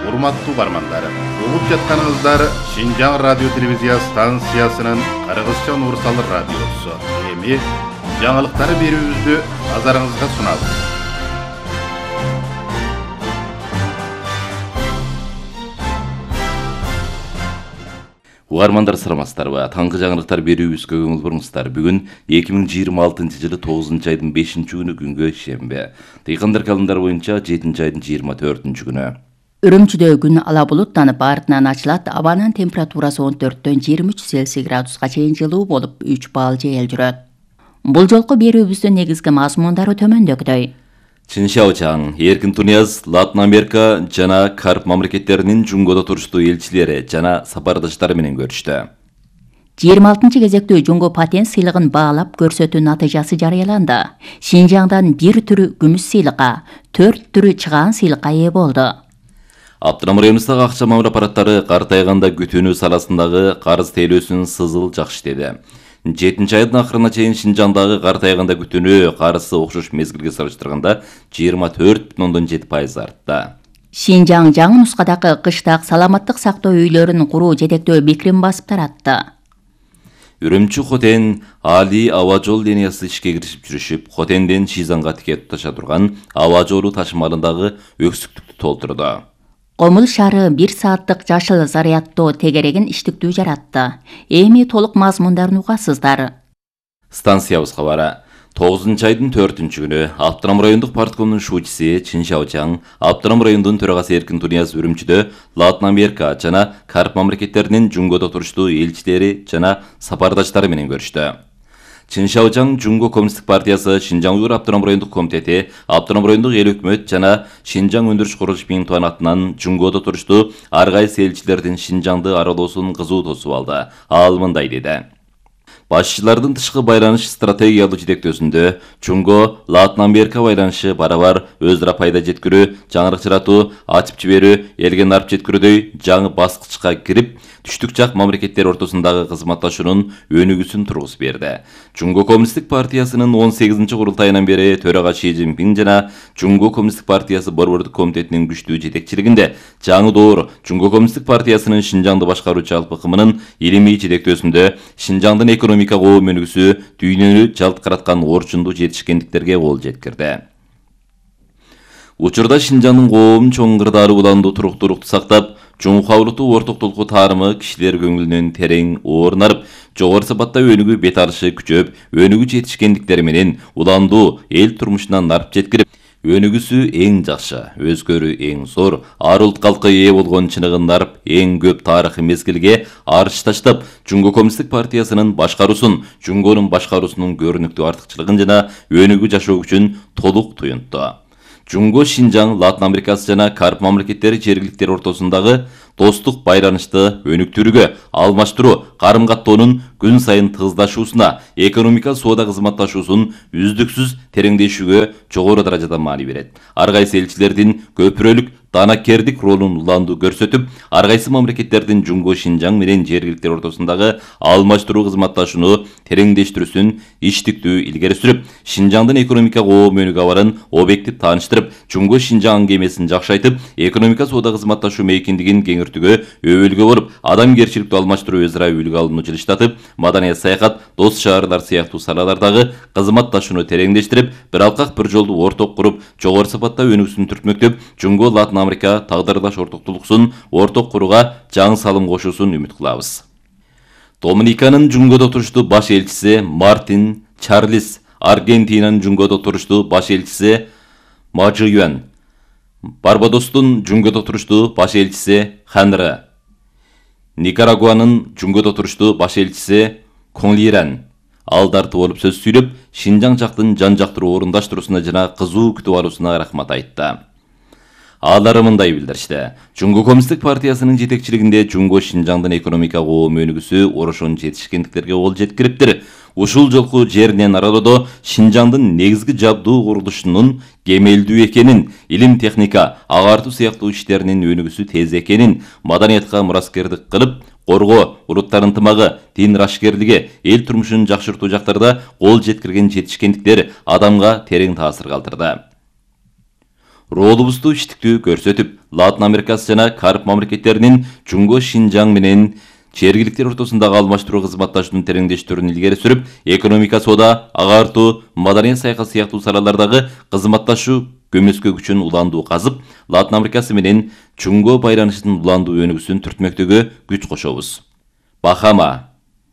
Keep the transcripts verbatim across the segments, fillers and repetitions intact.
урматтуу угармандар, угуп жатканыңыздар Шинжаң радио телевизия станциясынын Кыргызча Нурсал радиосу. Эми жаңылыктарды берүүбүздү назарыңызга сунабыз. Угармандар саламатсыздарбы? Таңкы жаңылыктар берүүбүзгө көңүл буруңуздар. Бүгүн эки миң жыйырма алтынчы жылы тогузунчу айдын бешинчи күнү күнгө шембе. Тыйкандар календар боюнча жетинчи айдын жыйырма төртүнчү күнү. Үрүмчүдө күн ала булуттанып, артынан ачылат. Абанын температурасы он төрттөн жыйырма үч Цельсий градуска чейин жылуу болуп, үч балл жайыл жүрөт. Бул жолку берүүбүздүн негизги мазмундары төмөндөгүдөй. Чин Шаочаң, Эркин Тунияз, Латын Америка жана Карп мамлекеттеринин Жунгодо туруштуу элчилери жана сапардаштары менен көрүштү. жыйырма алтынчы кезектүү Жунго патент сыйлыгын баалап көрсөтүү натыйжасы жарыяланды. Шинжаңдан бир түрү күмүс сыйлыкка, төрт түрү чыгаан сыйлыкка ээ болду. Аптырам районундагы акча мамыр аппараттары картайганда күтүүнү саласындагы карыз тейлөөсүн сызыл жакшы деди. жетинчи айдын акырына чейин Шинжаңдагы картайганда күтүүнү карызы окшош мезгилге салыштырганда жыйырма төрт бүтүн ондон жети пайыз артты. Шинжаң жаңы нускадагы кыштак саламаттык сактоо үйлөрүн куруу жетектөө бекирин басып таратты. Үрүмчү Хотен Али аба жол линиясы ишке киришип жүрүшүп, Хотенден Шизанга тикет туташа турган аба жолу ташымалындагы өксүктүктү толтурду. Комул шары бир сааттык жашыл зарядтоо тегерегин иштиктүү жаратты. Эми толук мазмундарын угасыздар. Станциябыз кабары. тогузунчу айдын төртүнчү күнү Аптырам райондук парткомдун шуучуси Чин Шаочаң, Аптырам райондун төрагасы Эркин Тунияз Үрүмчүдө Латын Америка жана Карп мамлекеттеринин Жунгодо туруштуу элчилери жана сапардаштары менен көрүштү. Чин Шаочаң Жунго коммунисттик партиясы, Шинжаң Уйгур Аптырам райондук комитети, Аптырам райондук эл өкмөт жана Шинжаң өндүрүш курулуш минтуан атынан Жунгодо туруштуу ар кайсы элчилердин Шинжаңды аралоосун кызуу тосуп алды. Ал мындай деди. Башчылардын тышкы байланыш стратегиялуу жетектөөсүндө Жунго Латын Америка байланышы барабар өзара пайда жеткирүү, жаңырык жаратуу, ачып жиберүү, элге нарп жеткирүүдөй жаңы баскычка кирип, түштүк жак мамлекеттер ортосундагы кызматташуунун өнүгүүсүн тургузуп берди. Жунго коммунисттик партиясынын он сегизинчи курултайынан бери төрага Ши Цзиньпин жана Жунго коммунисттик партиясы борбордук комитетинин күчтүү жетекчилигинде жаңы доор Жунго коммунисттик партиясынын Шинжаңды башкаруучу алпы кымынын илимий жетектөөсүндө Шинжаңдын экономика коом өнүгүүсү дүйнөнү жалт караткан орчундуу жетишкендиктерге кол жеткирди. Учурда Шинжаңдын коом чоң кырдаары уландуу туруктуулукту сактап, жумхалыктуу ортоктулуку таарымы кишилер көңүлүнөн терең орнарып, жогору сапатта өнүгүү бет алышы күчөп, өнүгүү жетишкендиктери менен уландуу эл турмушунан нарп жеткирип, өнүгүүсү эң жакшы, өзгөрүү эң зор, ар улт калкка ээ болгон чыныгын нарп эң көп тарыхый мезгилге арыш таштап, Жунго коммунисттик партиясынын башкаруусун, Жунгонун башкаруусунун көрүнүктүү артыкчылыгын жана өнүгүү жашоо күчүн толук туюнтту. Жунго Шинжаң, Латын Америкасы жана Карп мамлекеттери жергиликтер ортосундагы достук байланышты өнүктүрүүгө, алмаштыруу, карым-каттоонун күн сайын тыгыздашуусуна, экономика соода кызматташуусун үздүксүз тереңдешүүгө жогору даражада маани берет. Ар кайсы элчилердин көпүрөлүк данакердик ролун уландуу көрсөтүп, ар кайсы мамлекеттердин Жунго Шинжаң менен жергиликтер ортосундагы алмаштыруу кызматташууну тереңдештирүүсүн иштиктүү илгери сүрүп, Шинжаңдын экономика коом өнүгүү абарын объектив тааныштырып, Жунго Шинжаң аңгемесин жакшайтып, экономика соода кызматташуу мейкиндигин кеңиртүүгө өбөлгө болуп, адамгерчиликтүү алмаштыруу өзара үлгү алууну жылыштатып, маданият саякат, дос шаарлар сыяктуу салалардагы кызматташууну тереңдештирип, бир алкак бир жолду орток куруп, жогору сапатта өнүгүүсүн түртмөктөп, Жунго Латын Америка тагдырдаш ортоктулуксун орток курууга жаңы салым кошуусун үмүт кылабыз. Доминиканын Жунгодо туруштуу баш элчиси Мартин Чарлис, Аргентинанын Жунгодо туруштуу баш элчиси Мажы Юан, Барбадостун Жунгодо туруштуу баш элчиси Ханры, Никарагуанын Жунгодо туруштуу баш элчиси Конлиран алдарты болуп сөз сүйлөп, Шинжаң жактын жан жактыруу орундаштыруусуна жана кызуу күтүп алуусуна рахмат айтты. Алары мындай билдиришти. Жунго коммунисттик партиясынын жетекчилигинде Жунго Шинжаңдын экономика коом өнүгүүсү орошон жетишкендиктерге кол жеткириптир. Ушул жолку жеринен аралоодо Шинжаңдын негизги жабдуу курулушунун кемелдүү экенин, илим техника, агартуу сыяктуу иштеринин өнүгүүсү тез экенин, маданиятка мураскердик кылып, коргоо, улуттар ынтымагы, дин рашкерлиги, эл турмушун жакшыртуу жактарда кол жеткирген жетишкендиктер адамга терең таасир калтырды. ролубузду иштиктүү көрсөтүп, Латын Америкасы жана Кариб мамлекеттеринин Жунго Шинжаң менен жергиликтер ортосундагы алмаштыруу кызматташуунун тереңдештүүрүн илгери сүрүп, экономика, соода, агартуу, маданий саясат сыяктуу салалардагы кызматташуу көмөскө күчүн уландуу казып, Латын Америкасы менен Жунго байланышынын уландуу өнүгүүсүн түртмөктөгө күч кошобуз. Бахама,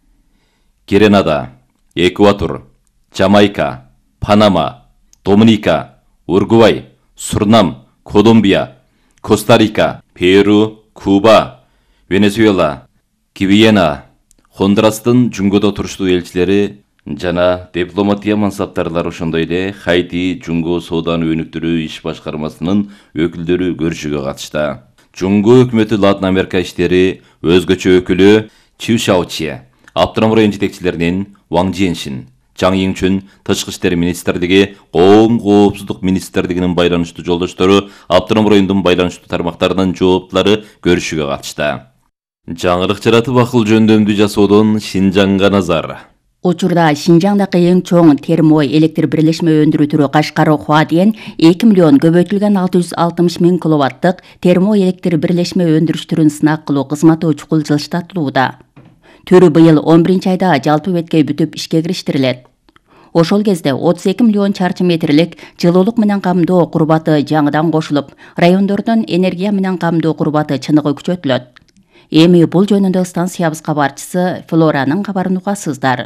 Гренада, Эквадор, Жамайка, Панама, Доминика, Уругвай, Сурнам, Колумбия, Коста-Рика, Перу, Куба, Венесуэла, Гвиана, Хондурастын Жунгодо туруштуу элчилери жана дипломатия мансаптарлары, ошондой эле Хайти Жунго сооданы өнүктүрүү иш башкармасынын өкүлдөрү көрүшүгө катышты. Жунго өкмөтү Латын Америка иштери өзгөчө өкүлү Чу Шаочи, Автоном район жетекчилеринин Ваң Жиэншин, Жаң Йиңчүн, Тышкы иштер министрлиги, Коом коопсуздук министрлигинин байланыштуу жолдоштору, Автоном райондун байланыштуу тармактарынын жооптулары көрүшүгө катышты. Жаңылык жаратып акыл жөндөмдүү жасоодон Шинжаңга назар. Учурда Шинжаңдагы эң чоң термо электр бирлешме өндүрүү түрү Кашкар Хуаден эки миллион көбөйтүлгөн алты жүз алтымыш миң киловаттык термо электр бирлешме өндүрүш түрүн сынак кылуу кызматы чукул жылыштатылууда. Түрү быйыл он биринчи айда жалпы беткей бүтүп ишке кириштирилет. Ошол кезде отуз эки миллион чарчы метрлик жылуулук менен камдоо курбаты жаңыдан кошулуп, райондордон энергия менен камдоо курбаты чыныгы күчөтүлөт. Эми бул жөнүндө станциябыз кабарчысы Флоранын кабарын угасыздар.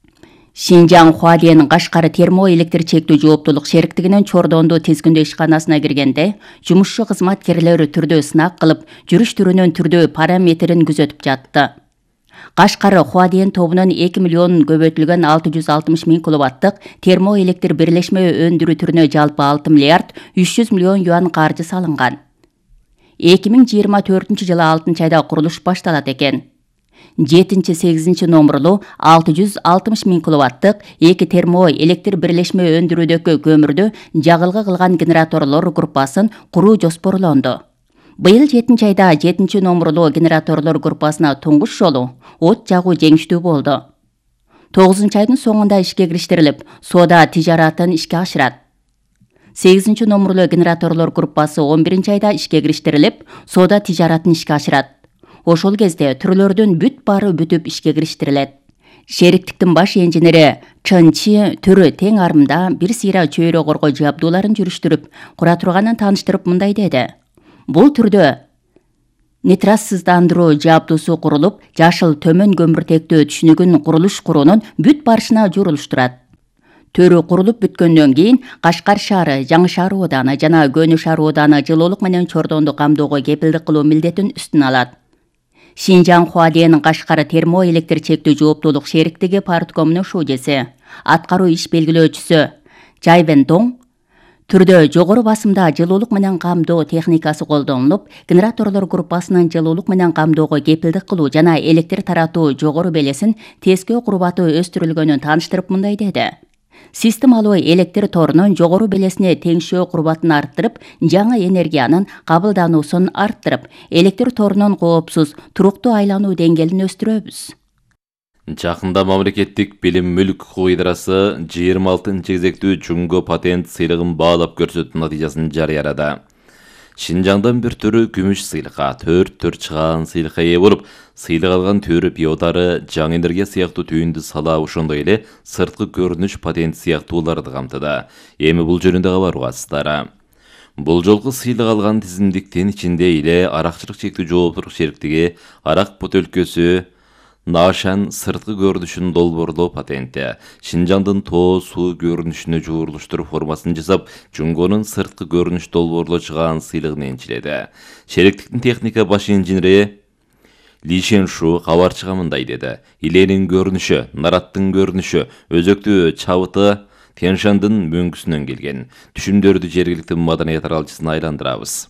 Шинжаң Хуаден Кашкар термо электр чектүү жооптулук шериктигинин Чордондо тизгиндөө ишканасына киргенде, жумушчу кызматкерлери түрдө сынак кылып, жүрүш түрүнүн түрдө параметрин күзөтүп жатты. Кашкар Хуаден тобунун эки миллион көбөйтүлгөн алты жүз алтымыш миң киловаттык термо электр бирлешме өндүрүү түрүнө жалпы алты миллиард үч жүз миллион юан каржы салынган. эки миң жыйырма төртүнчү жылы алтынчы айда курулуш башталат экен. жетинчи сегизинчи номурлуу алты жүз алтымыш миң киловаттык эки термо электр бирлешме өндүрүүдөгү көмүрдү жагылгы кылган генераторлор группасын куруу жоспорлонду. Быйыл жетинчи айда жетинчи номурлуу генераторлор группасына туңгуш жолу от жагуу жеңиштүү болду. тогузунчу айдын соңунда ишке кириштирилип, соода тижаратын ишке ашырат. сегизинчи номурлуу генераторлор группасы он биринчи айда ишке кириштирилип, соода тижаратын ишке ашырат. Ошол кезде түрлөрдүн бүт баары бүтүп ишке кириштирилет. Шериктиктин баш инженери Чын Чи түрү тең арымда бир сыйра чөйрө коргоо жабдууларын жүрүштүрүп, кура турганын тааныштырып мындай деди. Бул түрдө нитрассыздандыруу жабдуусу курулуп, жашыл төмөн көмүртектөө түшүнүгүн курулуш куруунун бүт барышына журулуштурат. Төрү курулуп бүткөндөн кийин Кашкар шаары, Жаңы шаар ооданы жана Көнү шаар ооданы жылуулук менен Чордонду камдоого кепилдик кылуу милдетин үстүнө алат. Шинжаң Хуаден Кашкар термо электр чектүү жооптулук шериктиги парткомунун шужеси, аткаруу иш белгилөөчүсү Жайвен Доң түрдө жогору басымда жылуулук менен камдоо техникасы колдонулуп, генераторлор группасынын жылуулук менен камдоого кепилдик кылуу жана электр таратуу жогору белесин тескөө курбаты өстүрүлгөнүн тааныштырып мындай деди. Системалуу электр торунун жогору белесине теңшөө курбатын арттырып, жаңы энергиянын кабылдануусун арттырып, электр торунун коопсуз, туруктуу айлануу деңгээлин өстүрөбүз. Жакында мамлекеттик билим мүлк укугу идарасы жыйырма алтынчы кезектүү Жунго патент сыйлыгын баалап көрсөтүү натыйжасын жарыялады. Шинжаңдан бир төрү күмүш сыйлыкка, төрт төрт чыгаан сыйлыкка ээ болуп, сыйлык алган төрү биодары, жаңы энергия сыяктуу түйүндү сала, ошондой эле сырткы көрүнүш патент сыяктууларды камтыды. Эми бул жөнүндө кабар угасыздар. Бул жолку сыйлык алган тизимдиктин ичинде эле аракчылык чектүү жооптуулук шериктиги арак бөтөлкөсү Нашан сырткы көрүнүшүн долбоорлоо патенти, Шинжаңдын тоо суу көрүнүшүнө жуурулуштуруп формасын жасап, Жунгонун сырткы көрүнүш долбоорлоо чыгаан сыйлыгын энчиледи. Шериктиктин техника баш инженери Ли Шеншу кабарчыга мындай деди. Иленин көрүнүшү, нараттын көрүнүшү, өзөктүү чабыты Тяньшандын мөңгүсүнөн келген. Түшүмдөрдү жергиликтүү маданият аралчысына айландырабыз.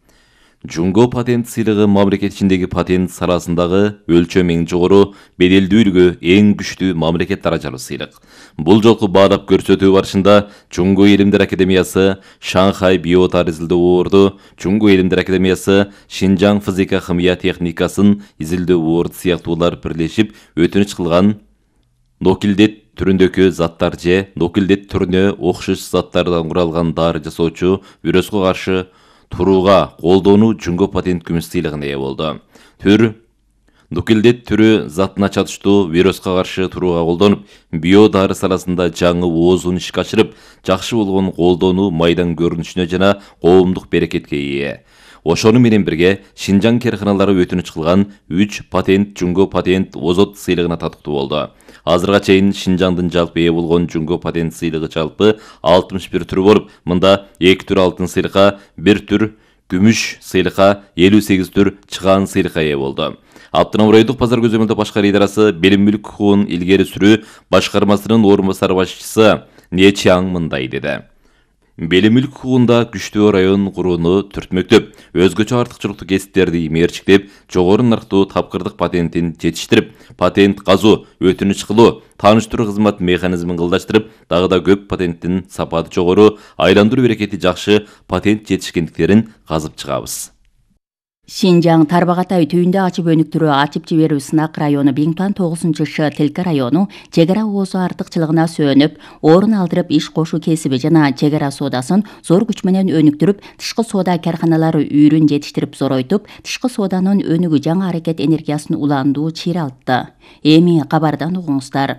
Жунго патент сыйлыгы мамлекет ичиндеги патент саласындагы өлчөм эң жогору, беделдүүлүгү эң күчтүү мамлекет даражалуу сыйлык. Бул жолку баалап көрсөтүү барышында Жунго Илимдер Академиясы Шанхай биотар изилдөө орду, Жунго Илимдер Академиясы Шинжаң физика химия техникасын изилдөө орду сыяктуулар бирлешип өтүнүч кылган Нокилдет түрүндөгү заттар же нукилдит түрүнө окшош заттардан куралган дары жасоочу вируско каршы турууга колдонуу Жуңго патент күмүс сыйлыгына ээ болду. Түр нукилдит түрү затына чатыштуу вируска каршы турууга колдонуп, био дары саласында жаңы оозун ишке ашырып, жакшы болгон колдонуу майдан көрүнүшүнө жана коомдук берекетке ээ. Ошону менен бирге Шинжаң керканалары өтүнүч кылган үч патент Жуңго патент озот сыйлыгына татыктуу болду. Азырга чейин Шинжаңдын жалпы ээ болгон Жуңго патент сыйлыгы жалпы алтымыш бир түрү болуп, мында эки түр алтын сыйлыкка, бир түр күмүш сыйлыкка, элүү сегиз түр чыгаан сыйлыкка ээ болду. Автономдук райондук базар көзөмөлдөө башкаруу идарасы билим мүлк укугун илгери сүрүү башкармасынын орун басары башчысы Не Чаң мындай деди. Билим мүлк укугунда күчтүү район курууну түртмөктөп, өзгөчө артыкчылыктуу кесиптерди имээрчиктеп, жогору нарктуу тапкырдык патентин жетиштирип, патент казуу, өтүнүч кылуу, тааныштыруу кызмат механизмин кылдаштырып, дагы да көп патенттин сапаты жогору, айландыруу берекети жакшы патент жетишкендиктерин казып чыгабыз. Шинжаң Тарбағатай түйүндө ачып өнүктүрүү ачып жиберүү сынак району Биңтуан тогузунчу Ш Тилка району чек ара оозу артыкчылыгына сөөнүп, орун алдырып иш кошуу кесиби жана чек ара соодасын зор күч менен өнүктүрүп, тышкы соода карканалары үйрүн жетиштирип зоройтуп, тышкы сооданын өнүгүү жаңы аракет энергиясын уландуу чыйралтты. Эми кабардан угуңуздар.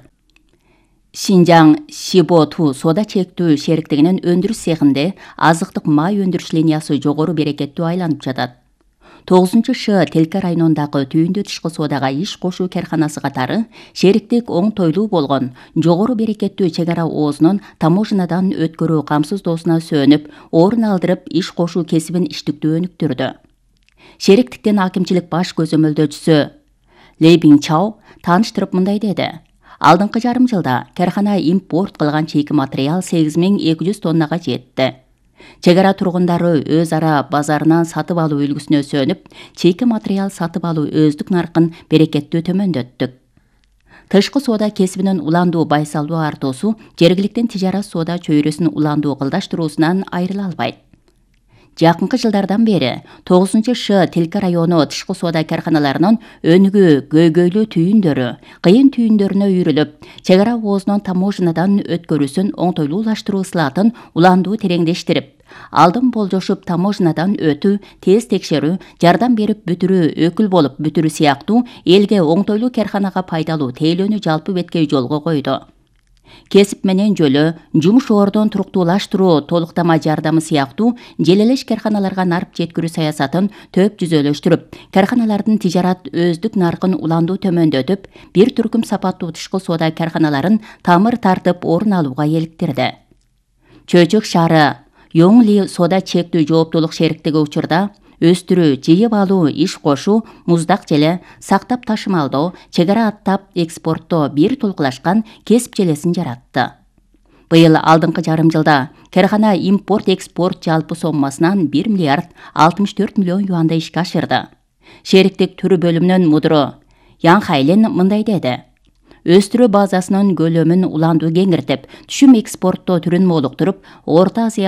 Шинжаң Шибо-ту соода чектүү шериктигинин өндүрүш цехинде азыктык май өндүрүш линиясы жогору берекеттүү айланып жатат. тогузунчу Ш Телка районундагы түйүндө тышкы соодага иш кошуу керканасы катары шериктик оңтойлуу болгон жогору берекеттүү чек ара оозунун таможнядан өткөрүү камсыздоосуна сөөнүп, орун алдырып иш кошуу кесибин иштиктүү өнүктүрдү. Шериктиктин акимчилик баш көзөмөлдөөчүсү Лей Биңчао тааныштырып мындай деди. Алдыңкы жарым жылда керкана импорт кылган чейки материал сегиз миң эки жүз тоннага жетти. Чек ара тургундары өз ара базарынан сатып алуу үлгүсүнө сөөнүп, чейки материал сатып алуу өздүк наркын берекеттүү төмөндөттүк. Тышкы соода кесибинин уландуу байсалдуу артуусу жергиликтин тижарат соода чөйрөсүн уландуу кылдаштыруусунан айрыла албайт. Жакынкы жылдардан бери тогузунчу Ш Тилка району тышкы соода карканаларынын өнүгүү көйгөйлүү түйүндөрү, кыйын түйүндөрүнө үйрүлүп, чек ара оозунун таможнядан өткөрүүсүн оңтойлуулаштыруу ысылатын уландуу тереңдештирип, алдын болжошуп таможнядан өтүү, тез текшерүү, жардам берип бүтүрүү, өкүл болуп бүтүрүү сыяктуу элге оңтойлуу керканага пайдалуу тейлөөнү жалпы беткей жолго койду. Кесип менен жөлө, жумуш ордун туруктуулаштыруу, толуктама жардамы сыяктуу желелеш керканаларга нарып жеткирүү саясатын төп жүзөлөштүрүп, керканалардын тижарат өздүк наркын уландуу төмөндөтүп, бир түркүм сапаттуу тышкы соода керканаларын тамыр тартып орун алууга эликтирди. Чөйчөк шаары Йоңли соода чектүү жооптуулук шериктиги учурда өстүрүү, жыйып алуу, иш кошуу, муздак желе, сактап ташымалдоо, чек ара аттап экспорттоо бир толкулашкан кесип желесин жаратты. Быйыл алдыңкы жарым жылда керкана импорт-экспорт жалпы соммасынан бир миллиард алтымыш төрт миллион юанды ишке ашырды. Шериктик түрү бөлүмүнүн мудуру Ян Хайлен мындай деди. Өстүрүү базасынын көлөмүн уландуу кеңиртип, түшүм экспорттоо түрүн молуктуруп, Орто Азия